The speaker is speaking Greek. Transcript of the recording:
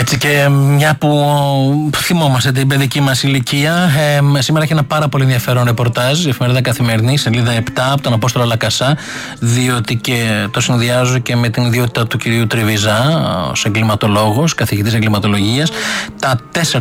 Έτσι, και μια που θυμόμαστε την παιδική μας ηλικία, σήμερα έχει ένα πάρα πολύ ενδιαφέρον ρεπορτάζ η εφημερίδα Καθημερινή, σελίδα 7, από τον Απόστολο Λακασά, διότι και το συνδυάζω και με την ιδιότητα του κυρίου Τριβιζά ως εγκληματολόγος, καθηγητής εγκληματολογίας. Τα 4